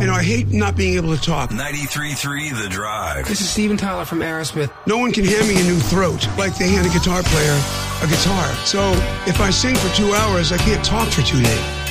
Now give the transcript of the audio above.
You know, I hate not being able to talk. 93.3 The Drive. This is Steven Tyler from Aerosmith. No one can hand me a new throat like they hand a guitar player a guitar. So if I sing for 2 hours, I can't talk for 2 days.